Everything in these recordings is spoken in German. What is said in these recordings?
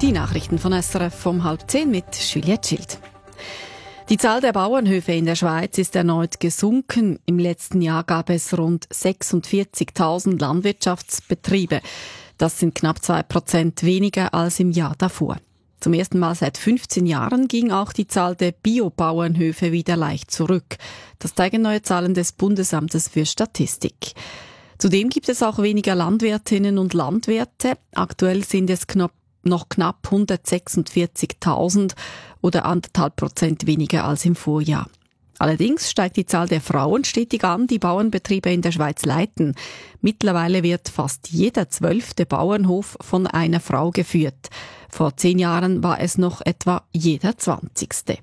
Die Nachrichten von SRF um 9:30 mit Juliette Schild. Die Zahl der Bauernhöfe in der Schweiz ist erneut gesunken. Im letzten Jahr gab es rund 46.000 Landwirtschaftsbetriebe. Das sind knapp 2% weniger als im Jahr davor. Zum ersten Mal seit 15 Jahren ging auch die Zahl der Bio-Bauernhöfe wieder leicht zurück. Das zeigen neue Zahlen des Bundesamtes für Statistik. Zudem gibt es auch weniger Landwirtinnen und Landwirte. Aktuell sind es noch knapp 146.000 oder 1,5% weniger als im Vorjahr. Allerdings steigt die Zahl der Frauen stetig an, die Bauernbetriebe in der Schweiz leiten. Mittlerweile wird fast jeder 12. Bauernhof von einer Frau geführt. Vor 10 Jahren war es noch etwa jeder 20.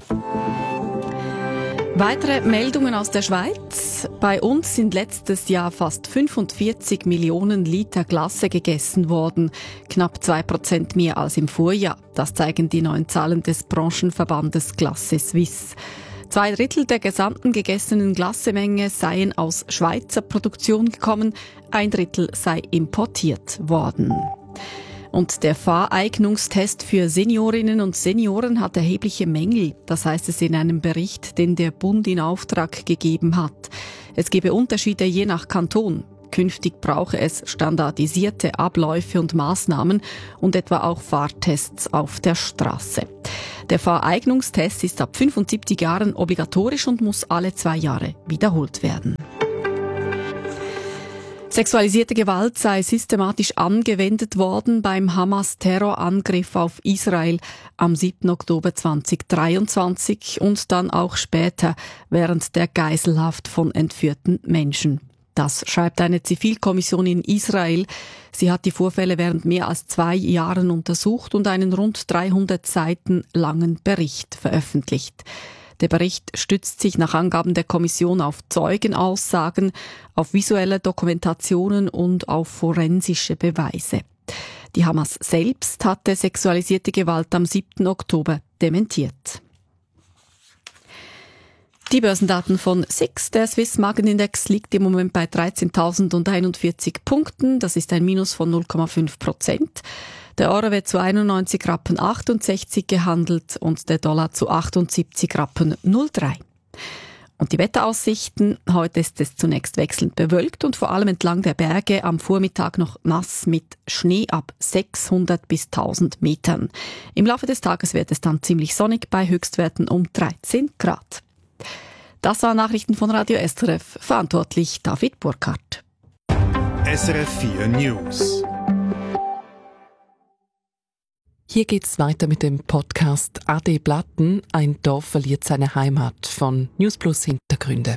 Weitere Meldungen aus der Schweiz. Bei uns sind letztes Jahr fast 45 Millionen Liter Glasse gegessen worden. Knapp 2% mehr als im Vorjahr. Das zeigen die neuen Zahlen des Branchenverbandes Glasse Suisse. 2/3 der gesamten gegessenen Glassemenge seien aus Schweizer Produktion gekommen, 1/3 sei importiert worden. Und der Fahreignungstest für Seniorinnen und Senioren hat erhebliche Mängel. Das heißt es in einem Bericht, den der Bund in Auftrag gegeben hat. Es gebe Unterschiede je nach Kanton. Künftig brauche es standardisierte Abläufe und Maßnahmen und etwa auch Fahrtests auf der Straße. Der Fahreignungstest ist ab 75 Jahren obligatorisch und muss alle 2 Jahre wiederholt werden. Sexualisierte Gewalt sei systematisch angewendet worden beim Hamas-Terrorangriff auf Israel am 7. Oktober 2023 und dann auch später während der Geiselhaft von entführten Menschen. Das schreibt eine Zivilkommission in Israel. Sie hat die Vorfälle während mehr als 2 Jahren untersucht und einen rund 300 Seiten langen Bericht veröffentlicht. Der Bericht stützt sich nach Angaben der Kommission auf Zeugenaussagen, auf visuelle Dokumentationen und auf forensische Beweise. Die Hamas selbst hatte sexualisierte Gewalt am 7. Oktober dementiert. Die Börsendaten von SIX, der Swiss Marketindex, liegt im Moment bei 13.041 Punkten. Das ist ein Minus von 0,5%. Der Euro wird zu 91,68 Rappen gehandelt und der Dollar zu 78,03 Rappen. Und die Wetteraussichten: Heute ist es zunächst wechselnd bewölkt und vor allem entlang der Berge am Vormittag noch nass mit Schnee ab 600 bis 1000 Metern. Im Laufe des Tages wird es dann ziemlich sonnig bei Höchstwerten um 13 Grad. Das waren Nachrichten von Radio SRF, verantwortlich David Burkhardt. SRF 4 News. Hier geht's weiter mit dem Podcast Ade Blatten, ein Dorf verliert seine Heimat von News Plus Hintergründe.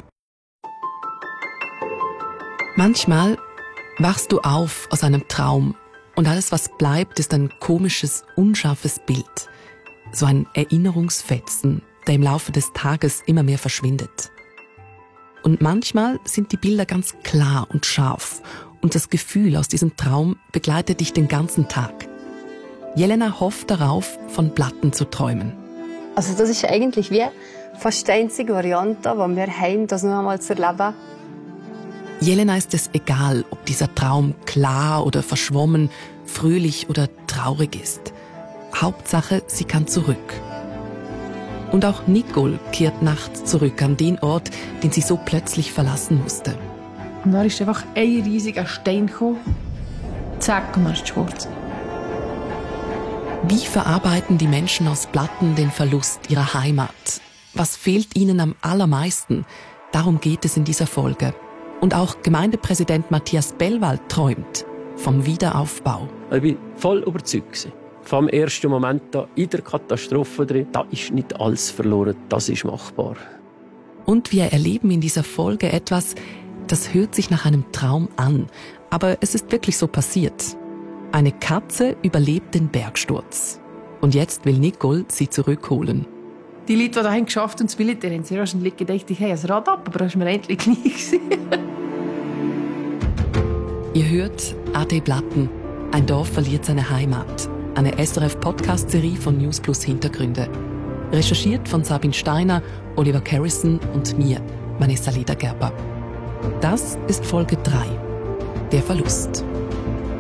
Manchmal wachst du auf aus einem Traum und alles, was bleibt, ist ein komisches, unscharfes Bild. So ein Erinnerungsfetzen, der im Laufe des Tages immer mehr verschwindet. Und manchmal sind die Bilder ganz klar und scharf und das Gefühl aus diesem Traum begleitet dich den ganzen Tag. Jelena hofft darauf, von Blatten zu träumen. Also das ist eigentlich wie fast die einzige Variante, die wir haben, das noch einmal zu erleben. Jelena ist es egal, ob dieser Traum klar oder verschwommen, fröhlich oder traurig ist. Hauptsache, sie kann zurück. Und auch Nicole kehrt nachts zurück an den Ort, den sie so plötzlich verlassen musste. Und dann ist einfach ein riesiger Stein gekommen. Zack, und dann ist es schwarz. Wie verarbeiten die Menschen aus Blatten den Verlust ihrer Heimat? Was fehlt ihnen am allermeisten? Darum geht es in dieser Folge. Und auch Gemeindepräsident Matthias Bellwald träumt vom Wiederaufbau. Ich war voll überzeugt. Vom ersten Moment da in der Katastrophe drin, da ist nicht alles verloren, das ist machbar. Und wir erleben in dieser Folge etwas, das hört sich nach einem Traum an. Aber es ist wirklich so passiert. Eine Katze überlebt den Bergsturz. Und jetzt will Nicole sie zurückholen. Die Leute, die dahin geschafft haben, das Militär, haben sehr wahrscheinlich gedacht, ich habe ein Rad ab, aber das war mir endlich gleich. Ihr hört Ade Blatten, ein Dorf verliert seine Heimat. Eine SRF-Podcast-Serie von News Plus Hintergründe. Recherchiert von Sabine Steiner, Oliver Carrison und mir, Vanessa Ledergerber. Das ist Folge 3. Der Verlust.